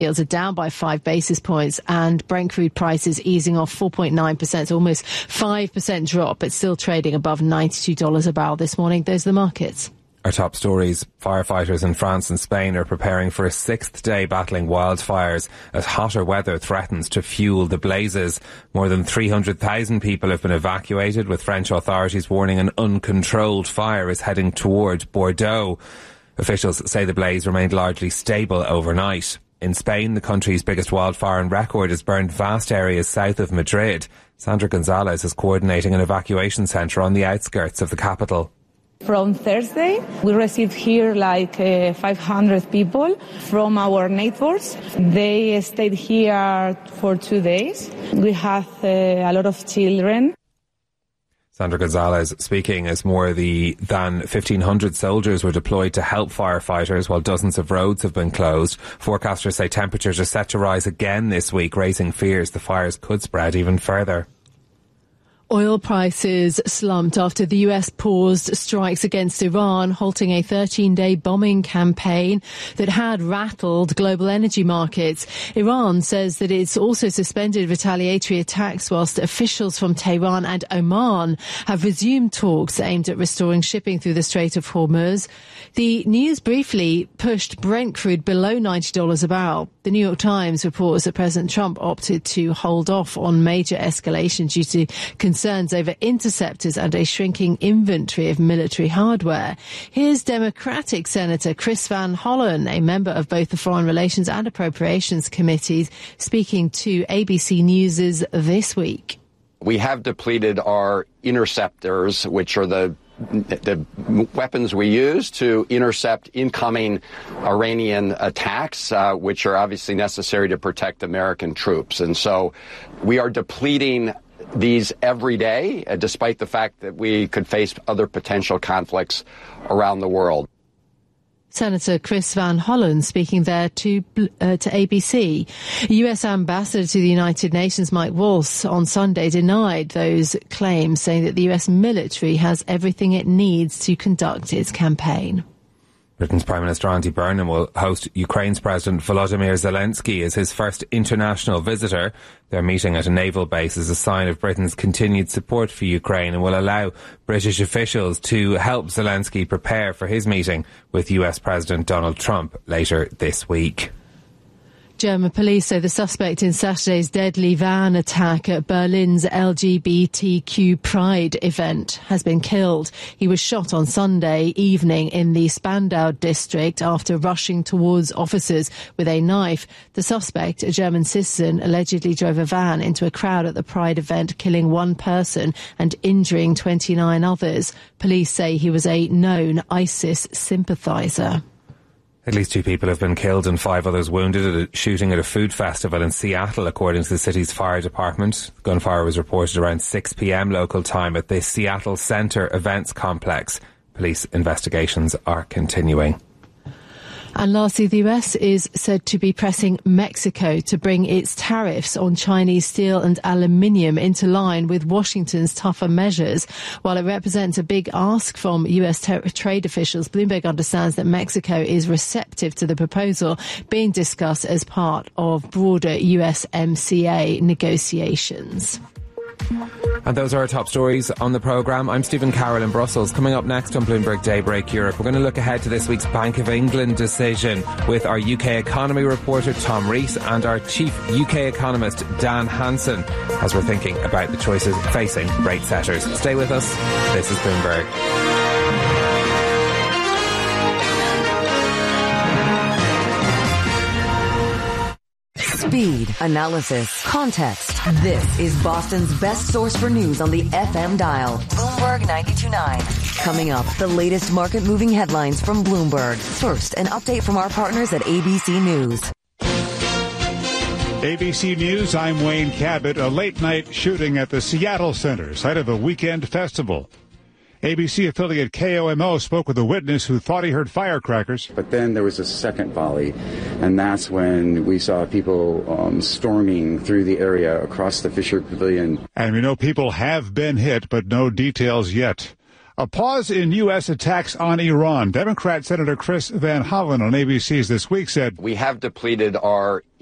Yields are down by 5 basis points, and Brent crude prices easing off 4.9%, so almost 5% drop, but still trading above $92 a barrel this morning. Those are the markets. Our top stories. Firefighters in France and Spain are preparing for a 6th day battling wildfires as hotter weather threatens to fuel the blazes. More than 300,000 people have been evacuated, with French authorities warning an uncontrolled fire is heading toward Bordeaux. Officials say the blaze remained largely stable overnight. In Spain, the country's biggest wildfire on record has burned vast areas south of Madrid. Sandra Gonzalez is coordinating an evacuation centre on the outskirts of the capital. From Thursday, we received here 500 people from our neighbors. They stayed here for 2 days. We have a lot of children. Sandra Gonzalez speaking as more than 1,500 soldiers were deployed to help firefighters while dozens of roads have been closed. Forecasters say temperatures are set to rise again this week, raising fears the fires could spread even further. Oil prices slumped after the US paused strikes against Iran, halting a 13-day bombing campaign that had rattled global energy markets. Iran says that it's also suspended retaliatory attacks, whilst officials from Tehran and Oman have resumed talks aimed at restoring shipping through the Strait of Hormuz. The news briefly pushed Brent crude below $90 a barrel. The New York Times reports that President Trump opted to hold off on major escalation due to concerns over interceptors and a shrinking inventory of military hardware. Here's Democratic Senator Chris Van Hollen, a member of both the Foreign Relations and Appropriations Committees, speaking to ABC News' This Week. We have depleted our interceptors, which are the weapons we use to intercept incoming Iranian attacks, which are obviously necessary to protect American troops. And so we are depleting these every day, despite the fact that we could face other potential conflicts around the world. Senator Chris Van Hollen speaking there to ABC. U.S. Ambassador to the United Nations Mike Waltz on Sunday denied those claims, saying that the U.S. military has everything it needs to conduct its campaign. Britain's Prime Minister Andy Burnham will host Ukraine's President Volodymyr Zelensky as his first international visitor. Their meeting at a naval base is a sign of Britain's continued support for Ukraine and will allow British officials to help Zelensky prepare for his meeting with US President Donald Trump later this week. German police say the suspect in Saturday's deadly van attack at Berlin's LGBTQ Pride event has been killed. He was shot on Sunday evening in the Spandau district after rushing towards officers with a knife. The suspect, a German citizen, allegedly drove a van into a crowd at the Pride event, killing one person and injuring 29 others. Police say he was a known ISIS sympathiser. At least 2 people have been killed and 5 others wounded at a shooting at a food festival in Seattle, according to the city's fire department. The gunfire was reported around 6 p.m. local time at the Seattle Center Events Complex. Police investigations are continuing. And lastly, the US is said to be pressing Mexico to bring its tariffs on Chinese steel and aluminium into line with Washington's tougher measures. While it represents a big ask from US trade officials, Bloomberg understands that Mexico is receptive to the proposal being discussed as part of broader USMCA negotiations. And those are our top stories on the programme. I'm Stephen Carroll in Brussels. Coming up next on Bloomberg Daybreak Europe, we're going to look ahead to this week's Bank of England decision with our UK economy reporter Tom Rees and our chief UK economist Dan Hansen as we're thinking about the choices facing rate setters. Stay with us. This is Bloomberg. Speed, analysis, context. This is Boston's best source for news on the FM dial. Bloomberg 92.9. Coming up, the latest market-moving headlines from Bloomberg. First, an update from our partners at ABC News. ABC News, I'm Wayne Cabot. A late-night shooting at the Seattle Center, site of a weekend festival. ABC affiliate KOMO spoke with a witness who thought he heard firecrackers. But then there was a second volley, and that's when we saw people storming through the area across the Fisher Pavilion. And we know people have been hit, but no details yet. A pause in U.S. attacks on Iran. Democrat Senator Chris Van Hollen on ABC's This Week said, We have depleted our